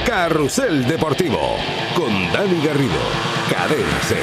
Carrusel Deportivo con Dani Garrido, Cadena SER.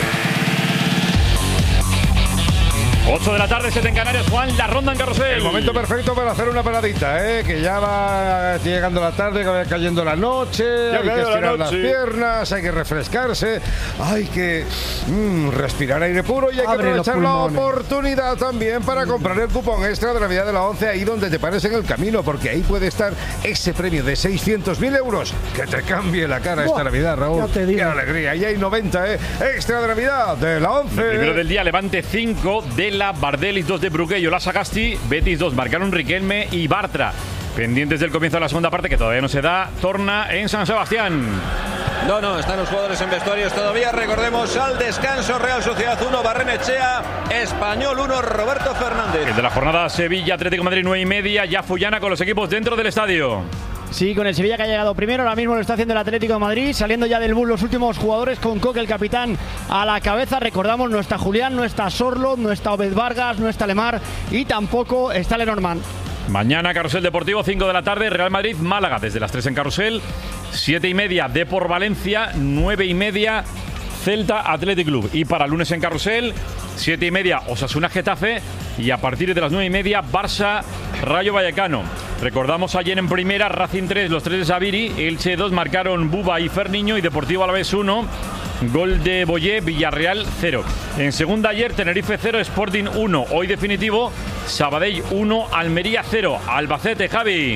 8 de la tarde, 7 en Canarias. Juan, la ronda en Carrusel. El momento perfecto para hacer una paradita, que ya va llegando la tarde, que va cayendo la noche, hay que estirar las piernas, hay que refrescarse, hay que respirar aire puro y hay que aprovechar la oportunidad también para comprar el cupón extra de Navidad de la 11 ahí donde te pares en el camino, porque ahí puede estar ese premio de 600.000 euros que te cambie la cara esta Navidad, Raúl. ¡Qué alegría! Ahí hay 90, extra de Navidad de la 11. El primero del día, Levante 5 de la Bardelis, 2 de Bruguello, la Sagasti, Betis 2, marcaron Riquelme y Bartra. Pendientes del comienzo de la segunda parte, que todavía no se da, torna en San Sebastián. No, están los jugadores en vestuarios todavía. Recordemos al descanso: Real Sociedad 1, Barrenechea, Español 1, Roberto Fernández. El de la jornada, Sevilla, Atlético de Madrid 9:30, ya Fullana con los equipos dentro del estadio. Sí, con el Sevilla que ha llegado primero, ahora mismo lo está haciendo el Atlético de Madrid, saliendo ya del bus los últimos jugadores con Coque, el capitán, a la cabeza. Recordamos, no está Julián, no está Sorlo, no está Obed Vargas, no está Lemar y tampoco está Lenormand. Mañana Carrusel Deportivo, 5 de la tarde, Real Madrid, Málaga, desde las 3 en Carrusel, 7:30, Depor Valencia, 9:30, Celta Athletic Club. Y para lunes en Carrusel, 7:30, Osasuna Getafe y a partir de las 9:30, Barça Rayo Vallecano. Recordamos ayer en primera, Racing 3, los 3 de Sabiri, Elche 2, marcaron Buba y Ferniño y Deportivo Alavés 1. Gol de Boyé, Villarreal 0. En segunda ayer, Tenerife 0, Sporting 1. Hoy definitivo, Sabadell 1, Almería 0. Albacete, Javi.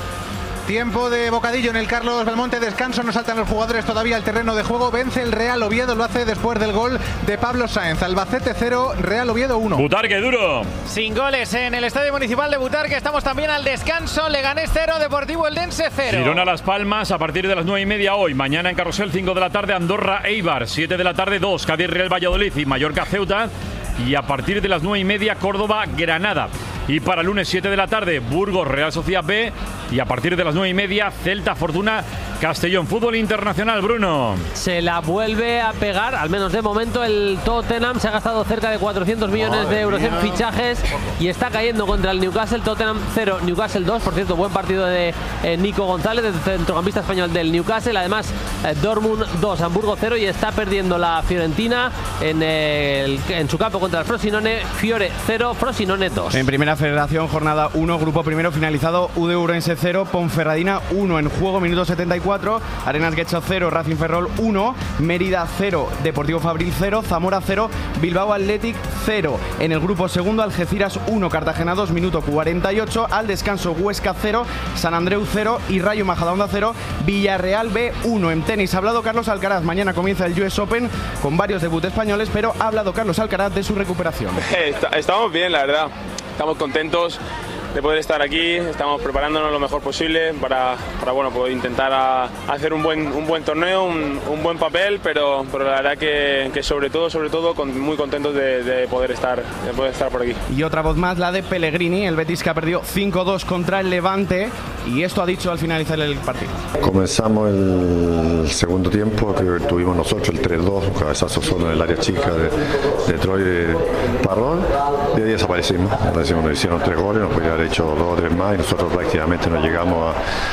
Tiempo de bocadillo en el Carlos Belmonte, descanso, no saltan los jugadores todavía al terreno de juego. Vence el Real Oviedo, lo hace después del gol de Pablo Sáenz. Albacete 0, Real Oviedo 1. Butarque, duro. Sin goles en el Estadio Municipal de Butarque, estamos también al descanso. Leganés 0, Deportivo Eldense 0. Girona Las Palmas a partir de las 9:30 hoy. Mañana en Carrusel, 5 de la tarde, Andorra Eibar, 7 de la tarde 2, Cádiz Real Valladolid y Mallorca Ceuta. Y a partir de las 9:30, Córdoba Granada. Y para lunes 7 de la tarde, Burgos Real Sociedad B. Y a partir de las 9:30, Celta Fortuna Castellón. Fútbol internacional, Bruno. Se la vuelve a pegar, al menos de momento, el Tottenham. Se ha gastado cerca de 400 millones de euros en fichajes y está cayendo contra el Newcastle. Tottenham 0, Newcastle 2. Por cierto, buen partido de Nico González, el centrocampista español del Newcastle. Además, Dortmund 2, Hamburgo 0 y está perdiendo la Fiorentina en su campo contra el Frosinone. Fiore 0, Frosinone 2. En primera federación, jornada 1, grupo primero finalizado, UD Ourense 0, Ponferradina 1 en juego, minuto 74, Arenas Guecho 0, Racing Ferrol 1, Mérida 0, Deportivo Fabril 0, Zamora 0, Bilbao Athletic 0. En el grupo segundo, Algeciras 1, Cartagena 2, minuto 48, al descanso Huesca 0, San Andreu 0 y Rayo Majadahonda 0, Villarreal B 1. En tenis ha hablado Carlos Alcaraz, mañana comienza el US Open con varios debuts españoles, pero ha hablado Carlos Alcaraz de su recuperación. Estamos bien, la verdad. Estamos contentos de poder estar aquí, estamos preparándonos lo mejor posible para bueno, poder intentar hacer un buen torneo, un buen papel, pero la verdad que sobre todo muy contentos de poder estar por aquí. Y otra voz más, la de Pellegrini, el Betis que ha perdido 5-2 contra el Levante, y esto ha dicho al finalizar el partido. Comenzamos el segundo tiempo, que tuvimos nosotros el 3-2, un cabezazo solo en el área chica de Troy Parrón, y ahí desaparecimos, nos hicieron 3 goles, nos podían haber hecho 2 o 3 más y nosotros prácticamente no llegamos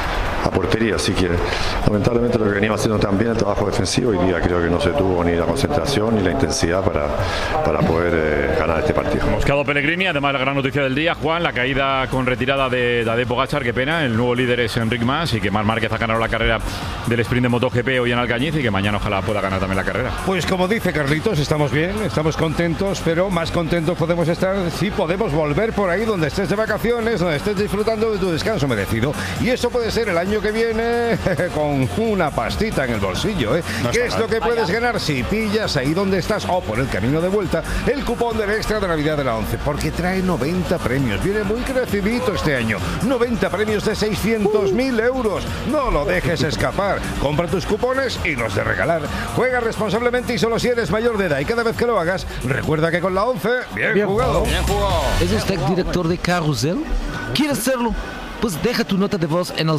a portería, así que lamentablemente lo que venimos haciendo también el trabajo defensivo, hoy día creo que no se tuvo ni la concentración ni la intensidad para poder ganar este partido. Moscado Pellegrini, además la gran noticia del día, Juan, la caída con retirada de Tadej Pogačar, qué pena, el nuevo líder es Enric Mas y que Marc Márquez ha ganado la carrera del sprint de MotoGP hoy en Alcañiz y que mañana ojalá pueda ganar también la carrera. Pues como dice Carlitos, estamos bien, estamos contentos, pero más contentos podemos estar si podemos volver por ahí donde estés de vacaciones, donde estés disfrutando de tu descanso merecido, y eso puede ser el año que viene con una pastita en el bolsillo, ¿Qué es lo que puedes ganar si pillas ahí donde estás o por el camino de vuelta el cupón del extra de Navidad de la 11? Porque trae 90 premios, viene muy crecidito este año, 90 premios de 600.000 euros. No lo dejes escapar, compra tus cupones y los de regalar. Juega responsablemente y solo si eres mayor de edad, y cada vez que lo hagas, recuerda que con la 11, bien jugado. Bien jugado. ¿Es usted director de Carrusel? ¿Quiere hacerlo? Pues deja tu nota de voz en el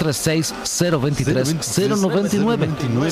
636-023-099.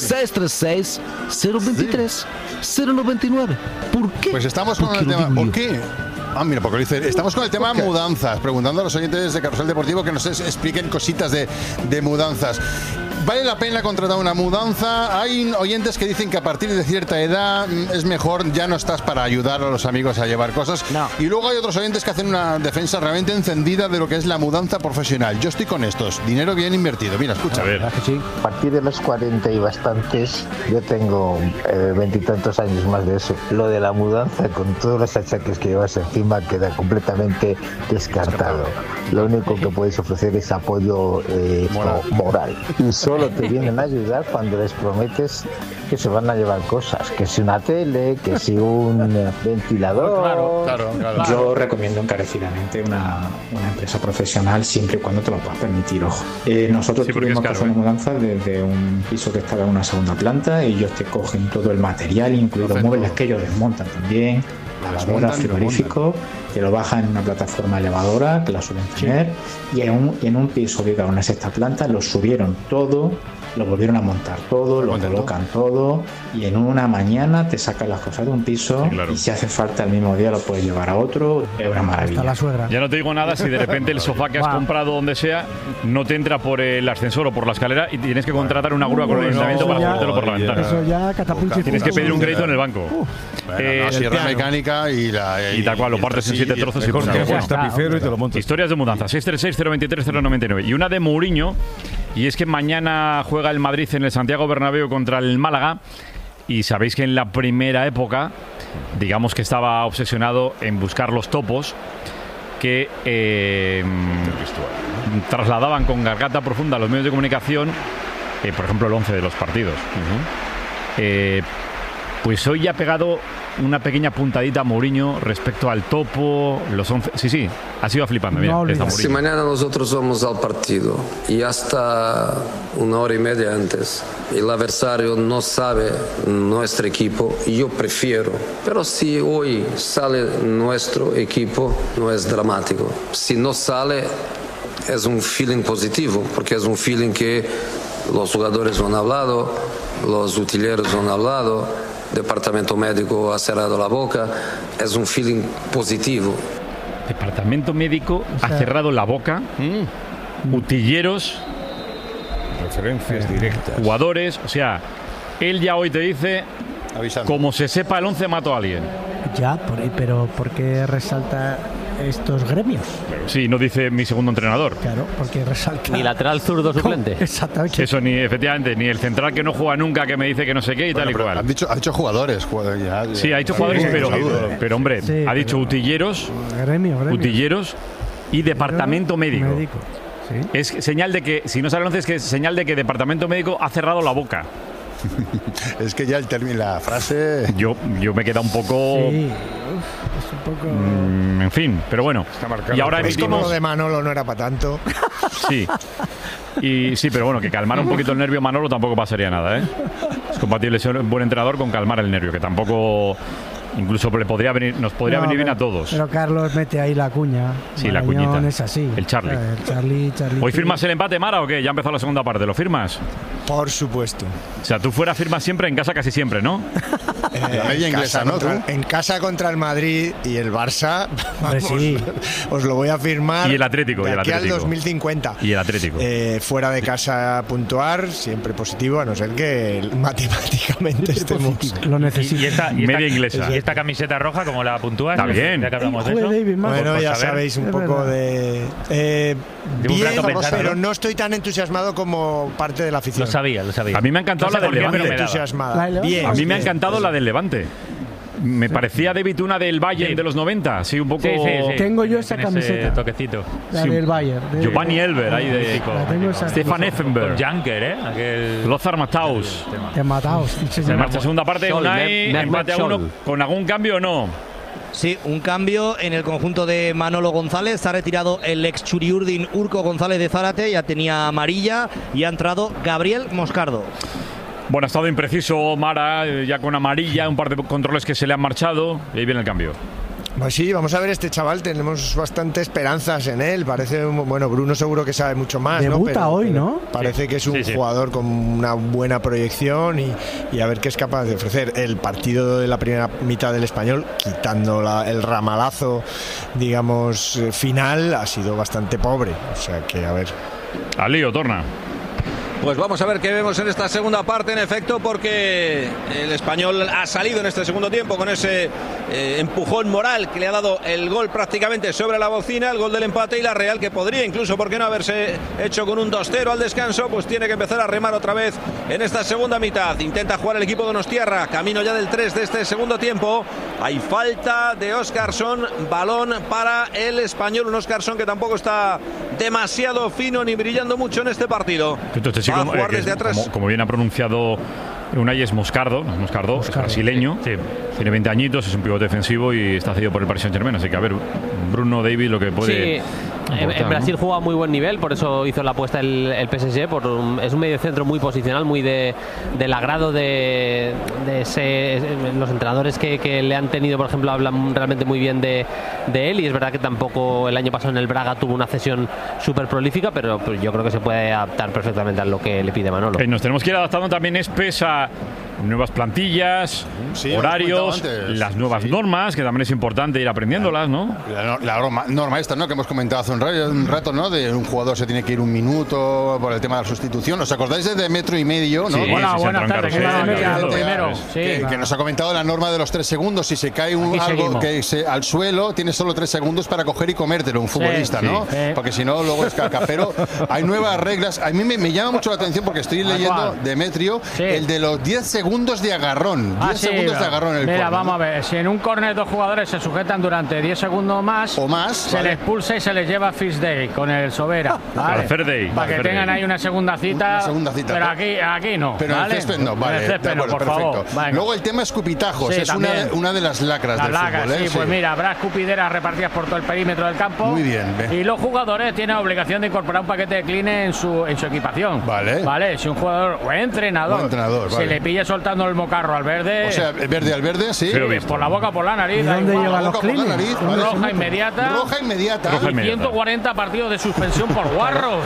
636-023-099. ¿Por qué? Pues estamos con el tema. ¿Por qué? Mira, porque dice, estamos con el tema mudanzas, preguntando a los oyentes de Carrusel Deportivo que nos expliquen cositas de mudanzas. ¿Vale la pena contratar una mudanza? Hay oyentes que dicen que a partir de cierta edad es mejor, ya no estás para ayudar a los amigos a llevar cosas. No. Y luego hay otros oyentes que hacen una defensa realmente encendida de lo que es la mudanza profesional. Yo estoy con estos. Dinero bien invertido. Mira, escucha. A ver. A partir de los 40 y bastantes, yo tengo 20 y tantos años más de eso. Lo de la mudanza, con todos los achaques que llevas encima, queda completamente descartado. Lo único que puedes ofrecer es apoyo moral. Y solo te vienen a ayudar cuando les prometes que se van a llevar cosas, que si una tele, que si un ventilador. Claro. Yo recomiendo encarecidamente una empresa profesional siempre y cuando te lo puedas permitir, ojo. Nosotros tuvimos que hacer una mudanza desde un piso que estaba en una segunda planta. Ellos te cogen todo el material, incluidos muebles que ellos desmontan también, lavadora, frigorífico, te lo bajan en una plataforma elevadora que la suelen tener, y en un piso ubicado en una sexta planta lo subieron todo, lo volvieron a montar todo, lo colocan todo, y en una mañana te sacan las cosas de un piso, y si hace falta el mismo día lo puedes llevar a otro. Es una maravilla. La suegra. Ya no te digo nada si de repente el sofá que has comprado donde sea no te entra por el ascensor o por la escalera y tienes que contratar una grúa con el ayuntamiento para ponértelo por la ventana. Eso ya catapulta. Tienes que pedir un crédito en el banco. Sierra mecánica y tal cual, lo partes en 7 trozos y pones tapicero y te lo montas. Historias de mudanza, 636-023-099. Y una de Mourinho, y es que mañana juega el Madrid en el Santiago Bernabéu contra el Málaga. Y sabéis que en la primera época, digamos que estaba obsesionado en buscar los topos que trasladaban con garganta profunda a los medios de comunicación, por ejemplo, el 11 de los partidos. Pues hoy ya ha pegado una pequeña puntadita a Mourinho respecto al topo, los 11. Sí, ha sido flipando. Mira, si mañana nosotros vamos al partido y hasta una hora y media antes el adversario no sabe nuestro equipo, yo prefiero. Pero si hoy sale nuestro equipo, no es dramático. Si no sale, es un feeling positivo, porque es un feeling que los jugadores han hablado, los utileros han hablado, departamento médico ha cerrado la boca, es un feeling positivo. Departamento médico ha cerrado la boca, utilleros, referencias directas, jugadores, o sea, él ya hoy te dice, como se sepa el 11 mato a alguien. Ya, pero ¿por qué resalta estos gremios? Sí, no dice mi segundo entrenador. Claro, porque resalta. Ni lateral zurdo suplente. Exactamente. Eso efectivamente, ni el central que no juega nunca, que me dice que no sé qué y tal y cual. Ha dicho jugadores. Sí, ha dicho jugadores, pero hombre, ha dicho utilleros, utilleros y departamento médico. ¿Sí? Es señal de que, si no sale el 11, es que es señal de que departamento médico ha cerrado la boca. Es que ya el término, la frase. Yo me queda un poco. Sí, es un poco. En fin, pero bueno. Y ahora como lo de Manolo no era para tanto. Sí. Y sí, pero bueno, que calmar un poquito el nervio Manolo tampoco pasaría nada, ¿eh? Es compatible ser un buen entrenador con calmar el nervio, que tampoco. Incluso nos podría venir bien a todos. Pero Carlos mete ahí la cuña. Sí, la cuñita. Es así. El Charlie. Charlie. ¿Hoy firmas el empate, Mara, o qué? Ya ha empezado la segunda parte. ¿Lo firmas? Por supuesto. O sea, tú fuera firmas siempre, en casa casi siempre, ¿no? La media inglesa, ¿no? En casa contra el Madrid y el Barça, vamos, sí. Os lo voy a firmar. Y el Atlético. De aquí al 2050. Y el Atlético. Fuera de casa puntuar, siempre positivo, a no ser que matemáticamente estemos. Lo necesito. Y esta media inglesa. Y esta camiseta roja, ¿cómo la puntúas? Está bien. Ya que hablamos de eso. Bueno, ya sabéis un poco de bien, pero no estoy tan entusiasmado como parte de la afición. Lo sabía. A mí me ha encantado la del Levante. Bien. A mí me ha encantado la del Levante. Me parecía, David, una del Bayern de los 90. Sí, un poco. Sí. Tengo yo esa camiseta. Toquecito. La del Bayern. Giovanni Elber, ahí de. Stefan Effenberg. Janker, Lothar Matthaus. Se marcha segunda parte. Unai, empate a 1. ¿Con algún cambio o no? Sí, un cambio en el conjunto de Manolo González. Se ha retirado el ex Churiurdin Urco González de Zárate, ya tenía amarilla, y ha entrado Gabriel Moscardo. Bueno, ha estado impreciso Mara, ya con amarilla, un par de controles que se le han marchado, y ahí viene el cambio. Pues sí, vamos a ver este chaval, tenemos bastante esperanzas en él. Parece, bueno, Bruno seguro que sabe mucho más. Debuta, ¿no? Hoy, ¿no? Parece que es un jugador con una buena proyección y a ver qué es capaz de ofrecer. El partido de la primera mitad del Español, quitando el ramalazo, digamos, final, ha sido bastante pobre. O sea que, a ver. Al lío, torna. Pues vamos a ver qué vemos en esta segunda parte, en efecto, porque el Español ha salido en este segundo tiempo con ese empujón moral que le ha dado el gol prácticamente sobre la bocina, el gol del empate, y la Real, que podría incluso, ¿por qué no haberse hecho con un 2-0 al descanso? Pues tiene que empezar a remar otra vez en esta segunda mitad. Intenta jugar el equipo donostiarra, camino ya del 3 de este segundo tiempo. Hay falta de Óscarson, balón para el Español, un Óscarson que tampoco está demasiado fino ni brillando mucho en este partido. Entonces, va a jugar desde atrás. Como bien ha pronunciado Unai, es Moscardo, es brasileño, tiene 20 añitos, es un pivote defensivo y está cedido por el Paris Saint-Germain, así que a ver, Bruno Davis lo que puede... Sí. En Brasil juega a muy buen nivel, por eso hizo la apuesta el PSG. Es un mediocentro muy posicional, muy del agrado de los entrenadores que le han tenido, por ejemplo, hablan realmente muy bien de él, y es verdad que tampoco el año pasado en el Braga tuvo una cesión súper prolífica, pero yo creo que se puede adaptar perfectamente a lo que le pide Manolo. Nos tenemos que ir adaptando también, a nuevas plantillas, horarios, las nuevas normas, que también es importante ir aprendiéndolas, ¿no? La norma esta, ¿no?, que hemos comentado hace un rato, ¿no?, de un jugador se tiene que ir un minuto por el tema de la sustitución. ¿Os acordáis de metro y medio, no? Sí, buenas tardes. Que nos ha comentado la norma de los 3 segundos. Si se cae algo al suelo, tienes solo 3 segundos para coger y comértelo, un futbolista, ¿no? Porque si no, luego es caca. Pero hay nuevas reglas. A mí me llama mucho la atención porque estoy leyendo Demetrio, el de los 10 segundos de agarrón. 10 segundos de agarrón en el Mira, córner, vamos a ver. Si en un córner 2 jugadores se sujetan durante 10 segundos o más, se les expulsa y se les lleva Fish Day con el Sobera. ¿Vale? Para que tengan ahí una segunda cita. Pero aquí no. Pero ¿vale? en el césped no, vale. En el césped no, por favor. Luego el tema escupitajos. Sí, es una de las lacras del fútbol. Sí, pues mira, habrá escupideras repartidas por todo el perímetro del campo. Muy bien. Y los jugadores tienen obligación de incorporar un paquete de clean en su equipación. Vale. Si un jugador o entrenador se le pilla soltando el mocarro al verde. O sea, el verde al verde, sí. Por la boca, por la nariz. ¿Y dónde lleva los clean? Roja inmediata. Roja inmediata. Y 140 partidos de suspensión por guarro.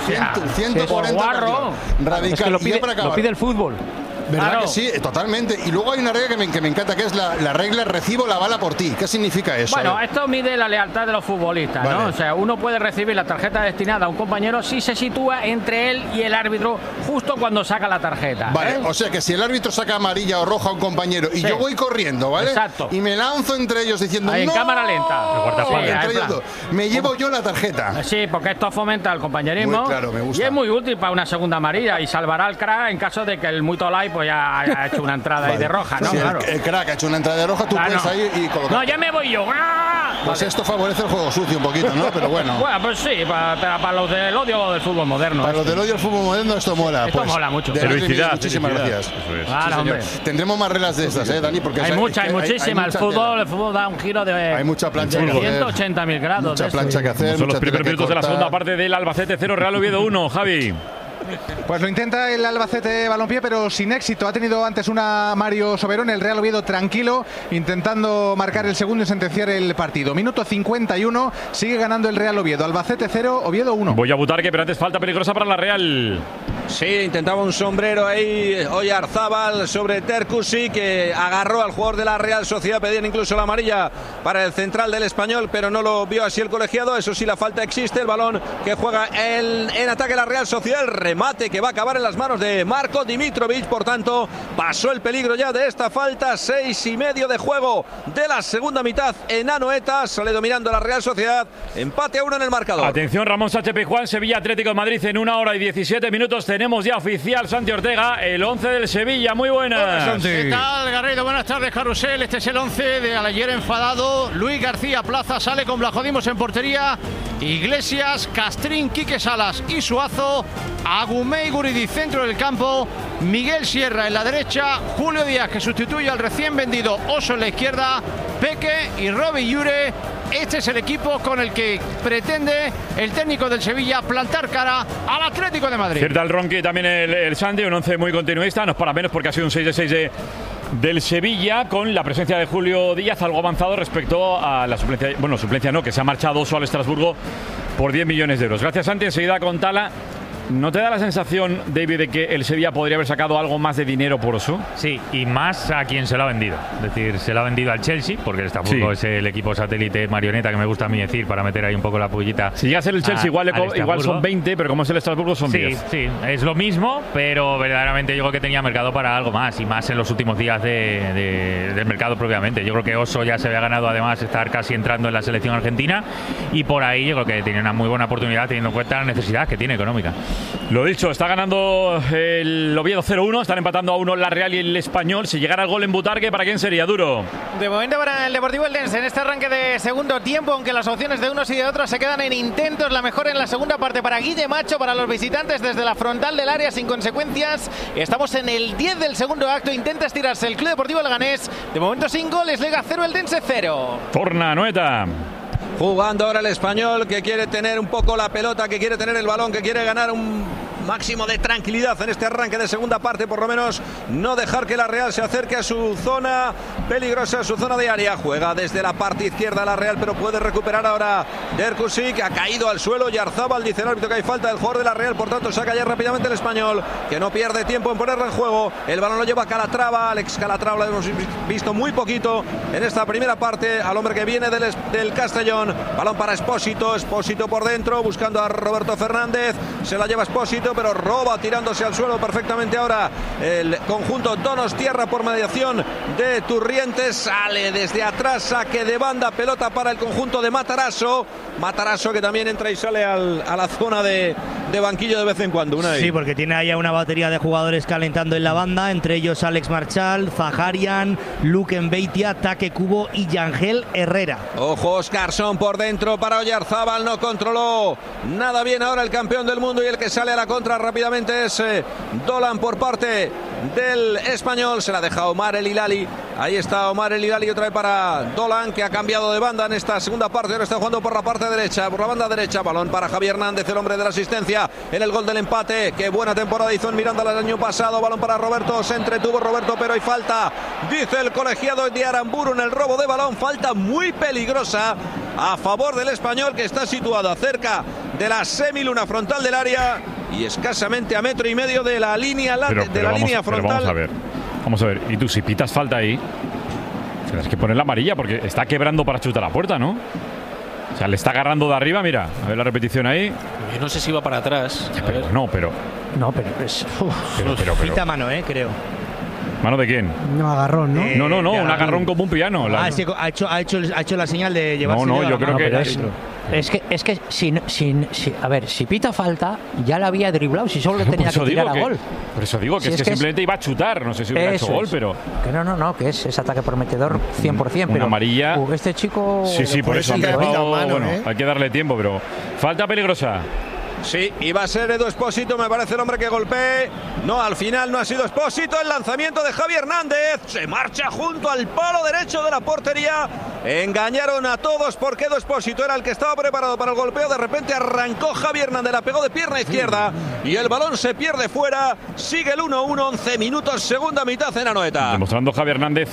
140 guarro. Radical. Es que lo pide el fútbol. ¿Verdad Claro. que sí? Totalmente. Y luego hay una regla que me encanta, que es la regla recibo la bala por ti. ¿Qué significa eso? Bueno, esto mide la lealtad de los futbolistas, ¿no? O sea, uno puede recibir la tarjeta destinada a un compañero si se sitúa entre él y el árbitro justo cuando saca la tarjeta. Vale, o sea que si el árbitro saca amarilla o roja a un compañero y yo voy corriendo, ¿vale? Exacto. Y me lanzo entre ellos diciendo Ahí, en ¡no! cámara lenta. Entre ellos dos. Me llevo yo la tarjeta. Sí, porque esto fomenta el compañerismo. Muy claro, me gusta. Y es muy útil para una segunda amarilla y salvará al crack en caso de que el muy tolai pues ya haya hecho una entrada ahí de roja, ¿no? Si Claro. el crack ha hecho una entrada de roja, tú puedes ir y colocar. No, ya me voy yo. Pues esto favorece el juego sucio un poquito, ¿no? Pero bueno. Bueno, pues sí, para los del odio del fútbol moderno. Para los del odio del fútbol moderno esto mola. Esto pues, mola mucho. Felicidad. Muchísimas gracias. Claro, hombre. Tendremos más reglas de estas, Dani, porque hay muchísimas. El fútbol da un giro de, hay mucha plancha de que hacer. 180.000 grados. Mucha plancha que hacer. Son los mucha primeros tela que minutos de la cortar. segunda parte del Albacete 0, Real Oviedo 1. Javi. Pues lo intenta el Albacete Balompié, pero sin éxito. Ha tenido antes una Mario Soberón, el Real Oviedo tranquilo, intentando marcar el segundo y sentenciar el partido. Minuto 51, sigue ganando el Real Oviedo. Albacete 0, Oviedo 1. Voy a Butarque, pero antes falta peligrosa para la Real. Sí, intentaba un sombrero ahí Oyarzábal sobre Tercusi, que agarró al jugador de la Real Sociedad. Pedían incluso la amarilla para el central del Español, pero no lo vio así el colegiado. Eso sí, la falta existe. El balón que juega en ataque la Real Sociedad. El remate que va a acabar en las manos de Marko Dimitrovic. Por tanto, pasó el peligro ya de esta falta. 6:30 de juego de la segunda mitad en Anoeta. Sale dominando la Real Sociedad. Empate a 1 en el marcador. Atención, Ramón Sánchez Pizjuán, Sevilla Atlético de Madrid en 1 hora y 17 minutos. Tenemos ya oficial Santi Ortega, el 11 del Sevilla. Muy buenas. ¿Qué tal, Garrido? Buenas tardes, Carrusel. Este es el 11 de ayer enfadado. Luis García Plaza sale con Blajodimos en portería. Iglesias, Castrín, Quique Salas y Suazo. Agumey Guridi, centro del campo. Miguel Sierra en la derecha. Julio Díaz, que sustituye al recién vendido Oso en la izquierda. Peque y Robbie Llure. Este es el equipo con el que pretende el técnico del Sevilla plantar cara al Atlético de Madrid. Cierta el Ronqui, también el Santi, un 11 muy continuista. No es para menos porque ha sido un 6 de 6 del Sevilla, con la presencia de Julio Díaz algo avanzado respecto a la suplencia. Bueno, suplencia no, que se ha marchado Oso al Estrasburgo por 10 millones de euros. Gracias, Santi. Enseguida con Tala ¿No te da la sensación, David, de que el Sevilla podría haber sacado algo más de dinero por Oso? Sí, y más a quien se lo ha vendido. Es decir, se lo ha vendido al Chelsea, porque tampoco es el equipo satélite marioneta que me gusta a mí decir, para meter ahí un poco la pullita. Si llega a ser el Chelsea, igual son 20, pero como es el Estrasburgo son 10. Sí, es lo mismo, pero verdaderamente yo creo que tenía mercado para algo más, y más en los últimos días del mercado propiamente. Yo creo que Oso ya se había ganado además estar casi entrando en la selección argentina, y por ahí yo creo que tiene una muy buena oportunidad teniendo en cuenta la necesidad que tiene económica. Lo dicho, está ganando el Oviedo 0-1, están empatando a 1 la Real y el Español. Si llegara el gol en Butarque, ¿para quién sería, Duro? De momento para el Deportivo Eldense en este arranque de segundo tiempo, aunque las opciones de unos y de otros se quedan en intentos. La mejor en la segunda parte para Guille Macho, para los visitantes desde la frontal del área sin consecuencias. Estamos en el 10 del segundo acto, intenta estirarse el Club Deportivo Leganés. De momento sin goles, Lega 0, Eldense 0. Torna, Noeta. Jugando ahora el Español, que quiere tener un poco la pelota, que quiere tener el balón, que quiere ganar un máximo de tranquilidad en este arranque de segunda parte, por lo menos no dejar que la Real se acerque a su zona peligrosa, a su zona de área. Juega desde la parte izquierda la Real, pero puede recuperar ahora Derkusik, ha caído al suelo. Yarzábal dice el árbitro que hay falta del jugador de la Real, por tanto saca ya rápidamente el Español, que no pierde tiempo en ponerlo en juego. El balón lo lleva Calatrava, Alex Calatrava, lo hemos visto muy poquito en esta primera parte, al hombre que viene del Castellón. Balón para Espósito, Espósito por dentro, buscando a Roberto Fernández, se la lleva Espósito, pero roba tirándose al suelo perfectamente ahora el conjunto Donostierra por mediación de Turrientes. Sale desde atrás, saque de banda, pelota para el conjunto de Matarazzo. Matarazzo que también entra y sale a la zona de banquillo de vez en cuando. Sí, porque tiene ahí una batería de jugadores calentando en la banda, entre ellos Alex Marchal, Zaharian, Luke Mbeitia, Take Kubo y Yangel Herrera. Ojo, Oscarson por dentro para Oyarzábal, no controló nada bien ahora el campeón del mundo, y el que sale a la contra rápidamente es Dolan por parte del Español. Se la deja Omar El Hilali. Ahí está Omar El Hilali otra vez para Dolan, que ha cambiado de banda en esta segunda parte. Ahora está jugando por la parte derecha, por la banda derecha. Balón para Javier Hernández, el hombre de la asistencia en el gol del empate. Qué buena temporada hizo en Miranda el año pasado. Balón para Roberto, se entretuvo Roberto, pero hay falta, dice el colegiado de Aramburu en el robo de balón. Falta muy peligrosa a favor del Español, que está situado cerca de la semiluna frontal del área y escasamente a 1,5 metros de la línea línea frontal. Vamos a ver, y tú si pitas falta ahí, tienes que poner la amarilla, porque está quebrando para chutar la puerta, ¿no? O sea, le está agarrando de arriba, mira, a ver la repetición ahí. Yo no sé si va para atrás. Ya, pero es... Pero. Quita mano, creo. ¿Mano de quién? No, agarrón, ¿no? No, un agarrón como un piano. Sí, ha hecho la señal de llevarse. No, yo creo que... Es que a ver, si pita falta, ya la había driblado, si solo le tenía que tirar a gol. Por eso digo que, es que simplemente iba a chutar, no sé si hubiera hecho gol, pero... Que no, que es ataque prometedor 100%, pero... amarilla... este chico... Sí, por eso hay que darle tiempo, pero... Falta peligrosa. Sí, iba a ser Edu Espósito, me parece el hombre que golpee. No, al final no ha sido Espósito. El lanzamiento de Javi Hernández se marcha junto al palo derecho de la portería. Engañaron a todos porque Edu Espósito era el que estaba preparado para el golpeo. De repente arrancó Javi Hernández, la pegó de pierna izquierda y el balón se pierde fuera. Sigue el 1-1, 11 minutos, segunda mitad en Anoeta. Demostrando Javi Hernández...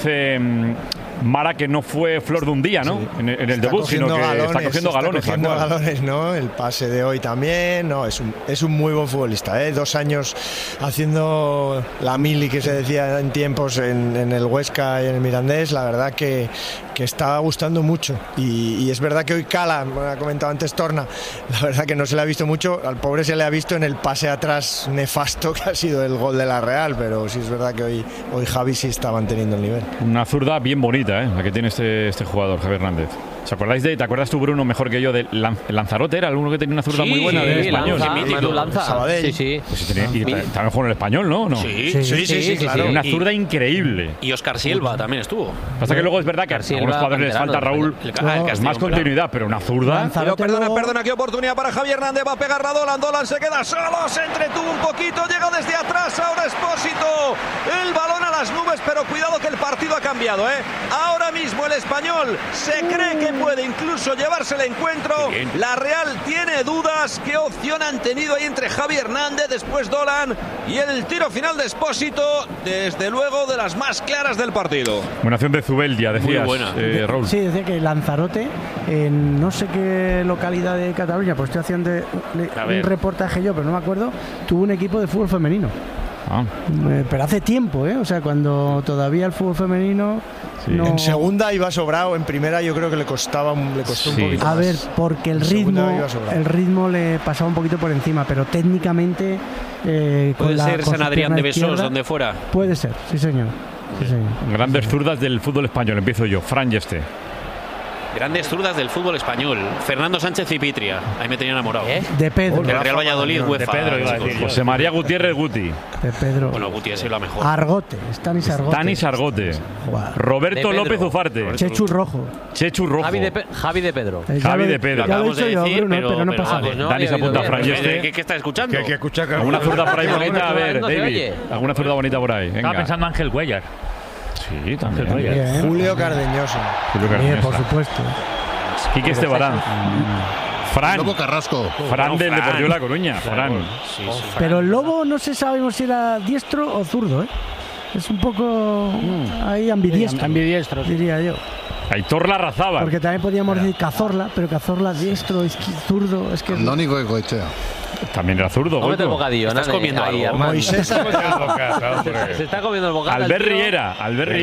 Mara, que no fue flor de un día, ¿no? Sí. En el debut, sino que está cogiendo galones. ¿no? El pase de hoy también, no, es un muy buen futbolista, 2 años haciendo la mili que se decía en tiempos en el Huesca y en el Mirandés. La verdad que está gustando mucho, y es verdad que hoy cala, me ha comentado antes Torna, la verdad que no se le ha visto mucho, al pobre se le ha visto en el pase atrás nefasto que ha sido el gol de la Real, pero sí es verdad que hoy Javi sí está manteniendo el nivel. Una zurda bien bonita, la que tiene este jugador, Javier Hernández. ¿Te acuerdas tú, Bruno, mejor que yo, de Lanzarote? Era alguno que tenía una zurda muy buena del Español. Sabadell. Sí. Pues también jugó en el Español, ¿no? Sí, claro. Una zurda increíble. Y Óscar Silva también estuvo. Pasa que luego es verdad que a algunos jugadores les falta, Raúl, más continuidad, pero una zurda... Perdona, qué oportunidad para Javier Hernández. Va a pegar a Dolan se queda solo, se entretuvo un poquito, llega desde atrás, ahora Espósito. El balón a las nubes pero cuidado que el partido ha cambiado, ¿eh? Ahora mismo el Español se cree que puede incluso llevarse el encuentro. La Real tiene dudas. ¿Qué opción han tenido ahí entre Javi Hernández, después Dolan y el tiro final de Expósito? Desde luego de las más claras del partido. Buena acción de Zubeldia, decías. Muy buena. Raúl. Sí, decía que Lanzarote, en no sé qué localidad de Cataluña, pues estoy haciendo un reportaje yo, pero no me acuerdo, tuvo un equipo de fútbol femenino. Pero hace tiempo, o sea, cuando todavía el fútbol femenino no... En segunda iba sobrado, en primera yo creo que le costó un poquito más. A ver, porque el ritmo le pasaba un poquito por encima, pero técnicamente puede ser San Adrián de Besós, donde fuera. Puede ser, sí señor. Grandes zurdas del fútbol español. Empiezo yo, Fran Yeste. Grandes zurdas del fútbol español. Fernando Sánchez y Pitria. Ahí me tenía enamorado. De Pedro. Del Real Valladolid, UEFA. De Pedro, iba a decir. José María Gutiérrez Guti. De Pedro. Bueno, Guti ha sido la mejor. Argote. Stanis Argote. Roberto López Ufarte. Chechu Rojo. Javi de Pedro. Javi de Pedro. Acabamos de decir, Bruno, pero no pasa nada. Dani se apunta a Fran Yeste. ¿Qué está escuchando? Que escucha alguna zurda por ahí bonita. A ver, David. Alguna zurda bonita por ahí. Estaba pensando Ángel Cuellar. Sí, también. Julio Cardeñoso. Por supuesto. Quique Estebarán. Fran. Lobo Carrasco. Fran del Deportivo La Coruña. Fran. Pero el Lobo no se sabemos si era diestro o zurdo, Es un poco ahí ambidiestro, diría yo. Aitor Larrazábal. Porque también podíamos decir Cazorla, pero Cazorla diestro, zurdo, es que... Andónico Goicoechea. También era zurdo. Cómete el bocadillo. Estás comiendo algo. Moisés se está comiendo el bocadillo. Albert Riera.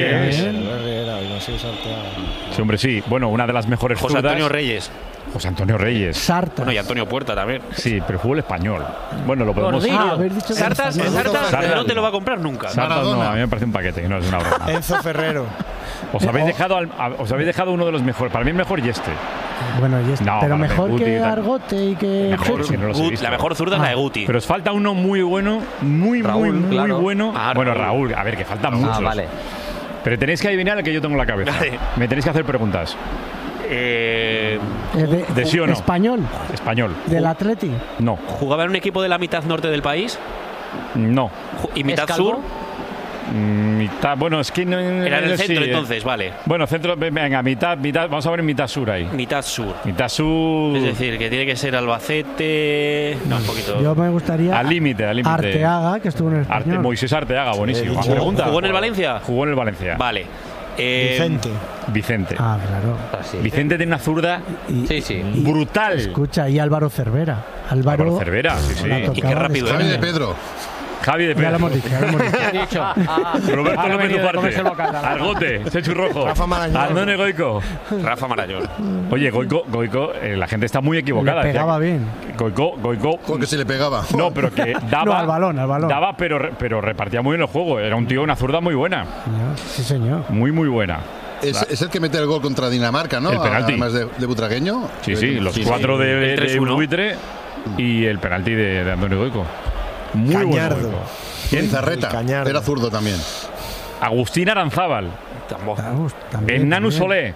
Sí, hombre, sí. Bueno, una de las mejores José zurdas. José Antonio Reyes. Sartas. Bueno, y Antonio Puerta también. Sí, pero fútbol español. Bueno, lo podemos... Sartas no te lo va a comprar nunca. Sartas no, a mí me parece un paquete, no es una broma. Enzo Ferrero. Os habéis dejado uno de los mejores. Para mí el mejor Yeste. Bueno, Yeste. No, pero mejor Guti, que Argote y que la mejor zurda es la de Guti. Pero os falta uno muy bueno, muy bueno. Bueno, Raúl, a ver, que faltan muchos. Vale. Pero tenéis que adivinar el que yo tengo en la cabeza. Me tenéis que hacer preguntas. ¿De sí o no? Español. ¿Del Atleti? No. ¿Jugaba en un equipo de la mitad norte del país? No. ¿Y mitad sur? Mitad, bueno, es que no era en el centro, entonces, vale. Bueno, centro, venga, mitad, vamos a ver mitad sur ahí. Mitad sur. Es decir, que tiene que ser Albacete. No, un poquito. Yo me gustaría. Al límite. Arteaga, que estuvo en el Español. Moisés Arteaga, buenísimo. ¿Jugó en el Valencia? Jugó en el Valencia. Vale. Vicente. Ah, claro. Vicente tiene una zurda brutal. Escucha, y Álvaro Cervera. Álvaro Cervera, sí. Y qué rápido Javi de Pedro. Ya lo hemos dicho. Roberto López Ufarte. Argote, Chechu Rojo. Rafa Marañón. Andone Goico. Rafa Marañón. Oye, Goico, la gente está muy equivocada. Le pegaba bien. Goico. Porque se le pegaba. No, pero que daba. No, al balón. Daba, pero repartía muy bien el juego. Era un tío, una zurda muy buena. Sí, señor. Muy buena. Es el que mete el gol contra Dinamarca, ¿no? El penalti. Además de Butragueño. Sí, los cuatro de Buitre y el penalti de Andone Goico. Muy Cañardo. bueno. ¿Quién? Zarreta. Era zurdo también. Agustín Aranzábal. También. Nanu Solé.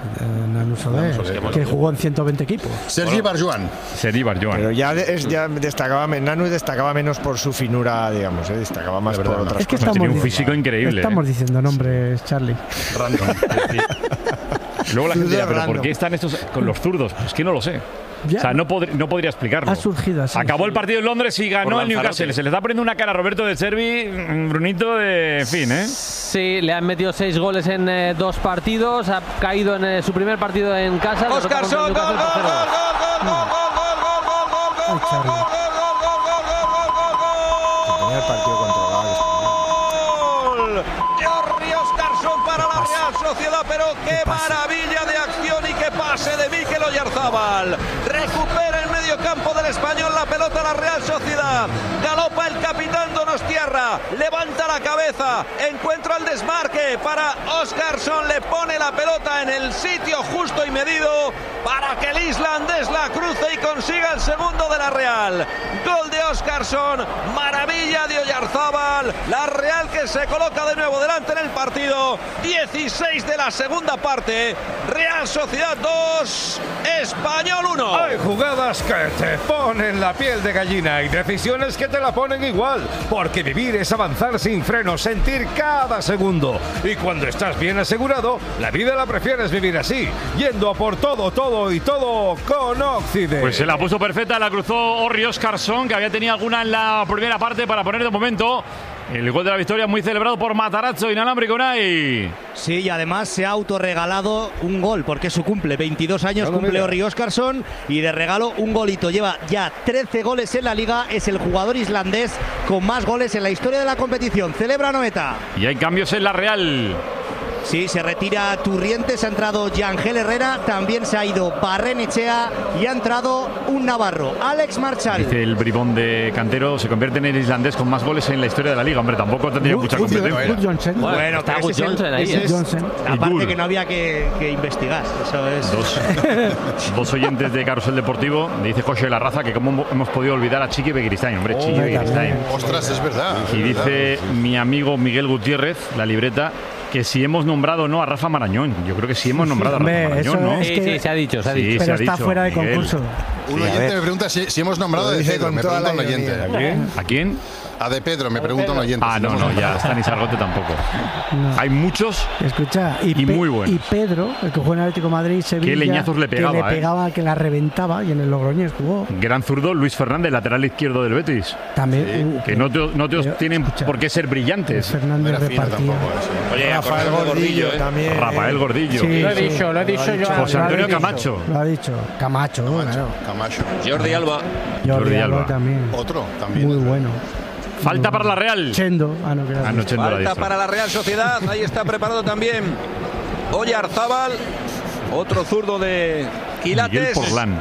Que jugó en 120 equipos. Sergi Barjuan. Pero ya destacaba, Nanu destacaba menos por su finura, digamos, destacaba más por otras es que cosas. Tenía un físico increíble. Estamos diciendo nombres, Charlie. Random. Luego la gente dirá, ¿pero por qué están estos con los zurdos? Es que no lo sé. Ya. O sea, no podría explicarlo. Ha surgido así. Acabó el partido en Londres y ganó el Newcastle. Se le está poniendo una cara a Roberto de Servi, Brunito, en fin, ¿eh? Sí, le han metido 6 goles en 2 partidos. Ha caído en su primer partido en casa. Óscarson, gol. Tenía el partido controlado. Jordi Óscarson para la Real Sociedad, pero qué maravilla de acción y qué pase de Mikel Oyarzábal. Recupera el medio campo del Español la pelota la Real Sociedad. Galopa el capitán Donostierra, levanta la cabeza, encuentra el desmarque para Óscarson, le pone la pelota en el sitio justo y medido para que el islandés la cruce y consiga el segundo de la Real. Gol de Óscarson, maravilla de Oyarzábal, la Real que que se coloca de nuevo delante en el partido. 16 de la segunda parte. Real Sociedad 2, Español 1. Hay jugadas que te ponen la piel de gallina y decisiones que te la ponen igual. Porque vivir es avanzar sin freno, sentir cada segundo. Y cuando estás bien asegurado, la vida la prefieres vivir así, yendo a por todo con Occident. Pues se la puso perfecta, la cruzó Orri Óscarsson, que había tenido alguna en la primera parte para poner de momento el gol de la victoria, muy celebrado por Matarazzo, inalámbrico Unai. Sí, y además se ha autorregalado un gol, porque es su cumple, 22 años cumple Orri Óscarsson, y de regalo un golito. Lleva ya 13 goles en la Liga, es el jugador islandés con más goles en la historia de la competición. Celebra Noeta. Y hay cambios en la Real. Sí, se retira Turrientes, ha entrado Yangel Herrera, también se ha ido Barrenechea y ha entrado un navarro, Alex Marchal. Dice el bribón de Cantero, se convierte en el islandés con más goles en la historia de la Liga. Hombre, tampoco tendría mucha competencia. Bueno, está Good Johnson ahí. Aparte que no había que investigar. Eso es. Dos oyentes de Carrusel Deportivo, dice José La Raza, que cómo hemos podido olvidar a Chiqui Begiristain. Hombre, Chiqui Begiristain. Ostras, es verdad. Y dice mi amigo Miguel Gutiérrez, la libreta, que si hemos nombrado o no a Rafa Marañón. Yo creo que sí hemos nombrado a Rafa Marañón, ¿no? Sí, se ha dicho. Sí, pero se está fuera de concurso. Un oyente me pregunta si hemos nombrado a De Pedro. Me pregunta un oyente. ¿A quién? A De Pedro, me pregunta un oyente. Ah, no, ya Stanis Argote tampoco. No. Hay muchos. Escucha, y muy buenos. Y Pedro, el que jugó en Atlético Madrid, Sevilla, qué leñazos le pegaba, que la reventaba, y en el Logroñés jugó. Gran zurdo, Luis Fernández, lateral izquierdo del Betis. También. Que no tienen por qué ser brillantes. Fernández repartía. Oye, Rafael Gordillo también. Rafael Gordillo. Sí, lo he dicho yo. José Antonio Camacho. Lo ha dicho. Camacho. Jordi Alba. Jordi Alba también. Otro también. Muy bueno. Falta para la Real. Chendo. Chendo. Falta para la Real Sociedad. Ahí está preparado también Oyarzábal, otro zurdo de Quilates. Miguel Porlán.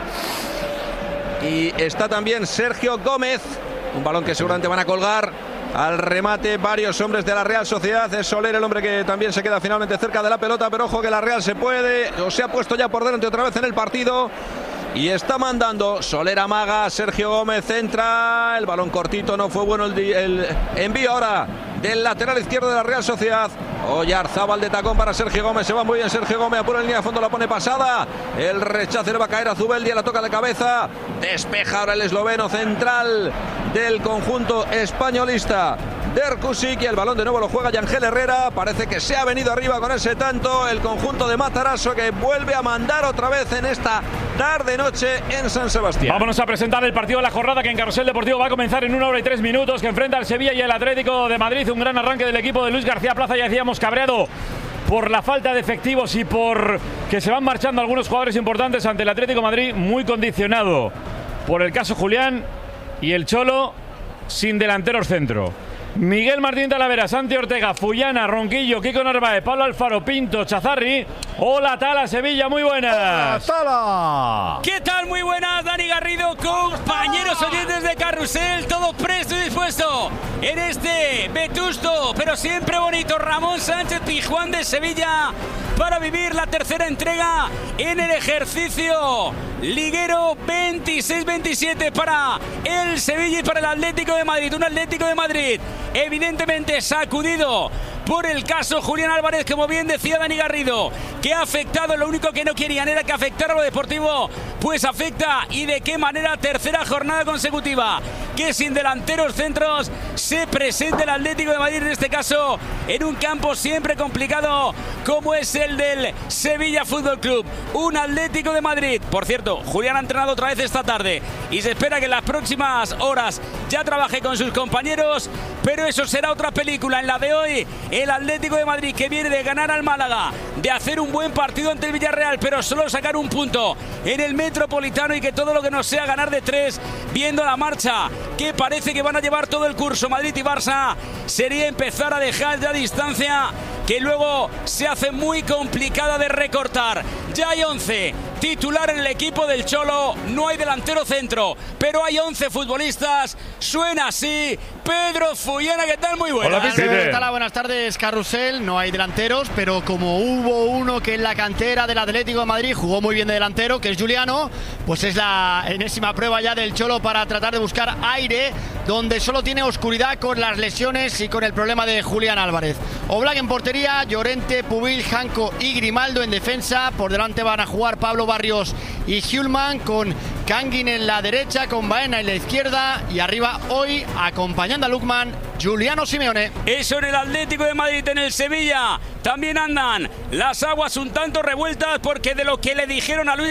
Y está también Sergio Gómez. Un balón que seguramente van a colgar. Al remate varios hombres de la Real Sociedad. Es Soler el hombre que también se queda finalmente cerca de la pelota. Pero ojo que la Real se ha puesto ya por delante otra vez en el partido. Y está mandando Soler, amaga, Sergio Gómez entra, el balón cortito, no fue bueno el envío ahora del lateral izquierdo de la Real Sociedad. Oyarzábal de tacón para Sergio Gómez, se va muy bien Sergio Gómez, apura en línea de fondo, la pone pasada, el rechazo le va a caer a Zubeldia, la toca de cabeza, despeja ahora el esloveno central del conjunto españolista. Derkusik, y el balón de nuevo lo juega Yangel Herrera. Parece que se ha venido arriba con ese tanto el conjunto de Matarazzo, que vuelve a mandar otra vez en esta tarde-noche en San Sebastián. Vámonos a presentar el partido de la jornada, que en Carrusel Deportivo va a comenzar en 1 hora y 3 minutos, que enfrenta al Sevilla y el Atlético de Madrid. Un gran arranque del equipo de Luis García Plaza, ya decíamos, cabreado por la falta de efectivos y por que se van marchando algunos jugadores importantes ante el Atlético de Madrid, muy condicionado por el caso Julián y el Cholo sin delanteros centro. Miguel Martín Talavera, Santi Ortega, Fullana, Ronquillo, Kiko Narváez, Pablo Alfaro, Pinto, Chazarri. Hola Tala, Sevilla, muy buenas. Hola Tala. ¿Qué tal? Muy buenas, Dani Garrido, compañeros oyentes de Carrusel, todo presto y dispuesto en este vetusto, pero siempre bonito Ramón Sánchez Pizjuán de Sevilla, para vivir la tercera entrega en el ejercicio liguero 26-27 para el Sevilla y para el Atlético de Madrid. Un Atlético de Madrid evidentemente sacudido por el caso Julián Álvarez, como bien decía Dani Garrido, que ha afectado. Lo único que no querían era que afectara lo deportivo, pues afecta, y de qué manera. Tercera jornada consecutiva que sin delanteros centros se presenta el Atlético de Madrid, en este caso en un campo siempre complicado como es el del Sevilla Fútbol Club. Un Atlético de Madrid, por cierto, Julián ha entrenado otra vez esta tarde y se espera que en las próximas horas ya trabaje con sus compañeros, pero eso será otra película. En la de hoy, el Atlético de Madrid, que viene de ganar al Málaga, de hacer un buen partido ante el Villarreal, pero solo sacar un punto en el Metropolitano, y que todo lo que no sea ganar de 3, viendo la marcha que parece que van a llevar todo el curso Madrid y Barça, sería empezar a dejar ya distancia, que luego se hace muy complicada de recortar. Ya hay 11 titular en el equipo del Cholo. No hay delantero centro, pero hay 11 futbolistas. Suena así. Pedro Fullana, ¿qué tal? Muy buenas. Hola, buenas tardes, Carrusel. No hay delanteros, pero como hubo uno que en la cantera del Atlético de Madrid jugó muy bien de delantero, que es Juliano, pues es la enésima prueba ya del Cholo para tratar de buscar aire donde solo tiene oscuridad con las lesiones y con el problema de Julián Álvarez. Oblak en portería, Llorente, Pubil, Janko y Grimaldo en defensa. Por delante van a jugar Pablo Barrios y Hjulman, con Kangin en la derecha, con Baena en la izquierda, y arriba hoy, acompañando a Lukman, Giuliano Simeone. Eso en el Atlético de Madrid. En el Sevilla también andan las aguas un tanto revueltas, porque de lo que le dijeron a Luis